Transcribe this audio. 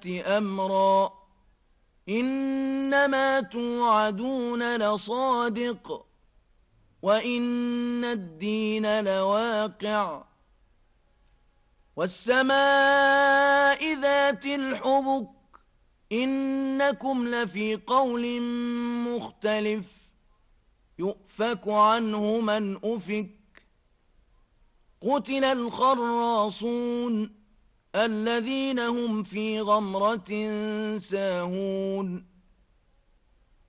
أمرا إنما توعدون لصادق وإن الدين لواقع والسماء ذات الحبك إنكم لفي قول مختلف يؤفك عنه من أفك قتل الخراصون الذين هم في غمرة ساهون